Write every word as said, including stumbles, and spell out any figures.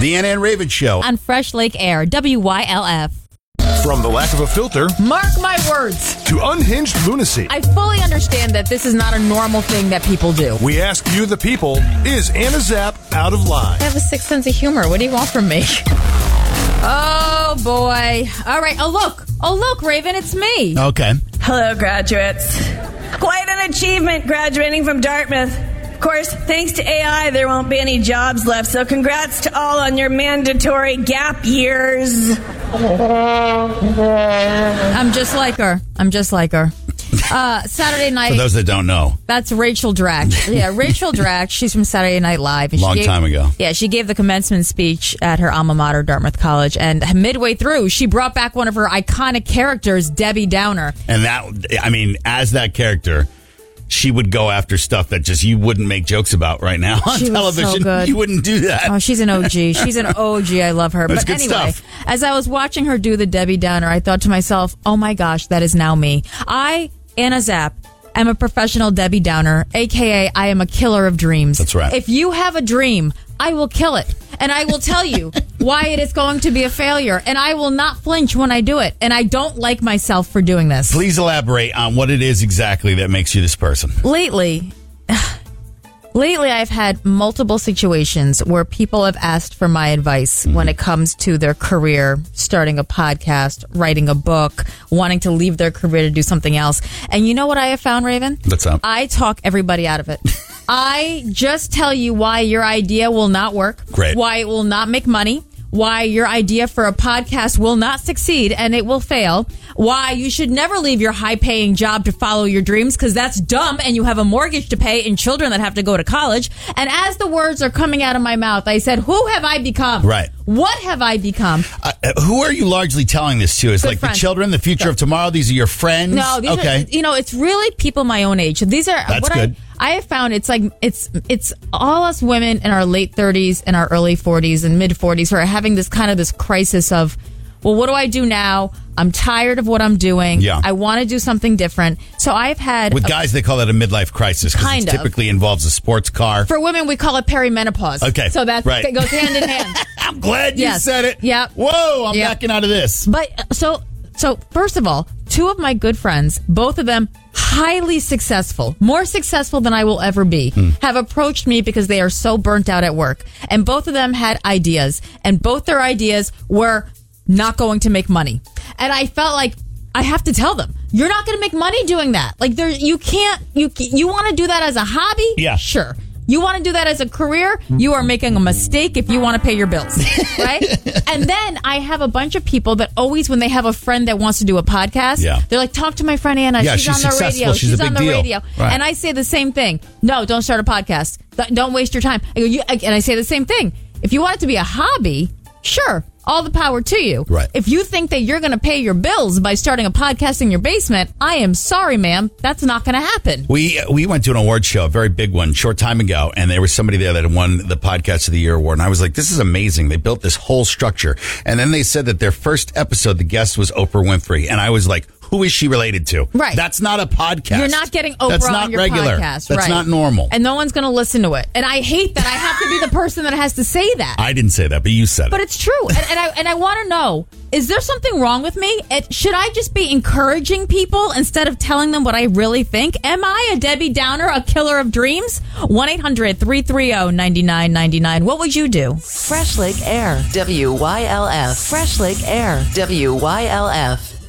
The Anna and Raven Show. On Fresh Lake Air, W Y L F. From the lack of a filter Mark my words. to unhinged lunacy, I fully understand that this is not a normal thing that people do. we ask you, the people, is Anna Zapp out of line? I have a sick sense of humor. What do you want from me? Oh, boy. All right. Oh, look. Oh, look, Raven. It's me. Okay. Hello, graduates. Quite an achievement graduating from Dartmouth. Of course, thanks to A I, there won't be any jobs left, so congrats to all on your mandatory gap years. I'm just like her. I'm just like her. Uh, Saturday night. For those that don't know. That's Rachel Dratch. Yeah, Rachel Dratch. She's from Saturday Night Live. And she Long gave, time ago. Yeah, she gave the commencement speech at her alma mater, Dartmouth College. And midway through, she brought back one of her iconic characters, Debbie Downer. And that, I mean, as that character, she would go after stuff that just you wouldn't make jokes about right now on She was television. so good. You wouldn't do that. Oh, she's an O G. She's an O G. I love her. That's But good anyway, stuff. as I was watching her do the Debbie Downer, I thought to myself, oh my gosh, that is now me. I, Anna Zapp, am a professional Debbie Downer, a k a I am a killer of dreams. That's right. If you have a dream, I will kill it. And I will tell you why it is going to be a failure. And I will not flinch when I do it. And I don't like myself for doing this. Please elaborate on what it is exactly that makes you this person. Lately, lately I've had multiple situations where people have asked for my advice mm-hmm. when it comes to their career, starting a podcast, writing a book, wanting to leave their career to do something else. And you know what I have found, Raven? What's up? I talk everybody out of it. I just tell you why your idea will not work, Great. why it will not make money, why your idea for a podcast will not succeed and it will fail, why you should never leave your high-paying job to follow your dreams because that's dumb and you have a mortgage to pay and children that have to go to college. And as the words are coming out of my mouth, I said, who have I become? Right. What have I become? Uh, who are you largely telling this to? Is Good like friends. the children, the future of tomorrow? These are your friends? No, these okay. are, you know, it's really people my own age. These are That's what good. I, I have found. It's like it's it's all us women in our late thirties and our early forties and mid forties who are having this kind of this crisis of, well, what do I do now? I'm tired of what I'm doing. Yeah. I want to do something different. So I've had With a- guys, they call that a midlife crisis because Kind it of. typically involves a sports car. for women we call it perimenopause. Okay, so that right. goes hand in hand. I'm glad you Yes. said it. Yep. Whoa, I'm Yep. backing out of this. But uh, so so first of all, two of my good friends, both of them highly successful, more successful than I will ever be, have approached me because they are so burnt out at work. And both of them had ideas, and both their ideas were not going to make money. And I felt like I have to tell them, you're not going to make money doing that. Like there, you can't. You you want to do that as a hobby? Yeah. Sure. You want to do that as a career? You are making a mistake if you want to pay your bills, right? And then I have a bunch of people that always, when they have a friend that wants to do a podcast, Yeah. they're like, talk to my friend Anna. Yeah, she's, she's on the successful. radio. She's a on big the deal. radio. Right. And I say the same thing. No, don't start a podcast. Th- Don't waste your time. I go, you, and I say the same thing. If you want it to be a hobby, sure. All the power to you. Right. If you think that you're going to pay your bills by starting a podcast in your basement, I am sorry, ma'am. That's not going to happen. We we went to an award show, a very big one, short time ago, and there was somebody there that had won the Podcast of the Year award. And I was like, this is amazing. They built this whole structure. And then they said that their first episode, the guest was Oprah Winfrey. And I was like, who is she related to? Right. That's not a podcast. You're not getting Oprah That's not on your regular. podcast. That's right. not normal. And no one's going to listen to it. And I hate that I have to be the person that has to say that. I didn't say that, but you said But it. it's true. And, and I and I want to know, is there something wrong with me? It, should I just be encouraging people instead of telling them what I really think? Am I a Debbie Downer, a killer of dreams? one eight hundred three three zero nine nine nine nine. What would you do? Fresh Lake Air, W Y L F. Fresh Lake Air, W Y L F.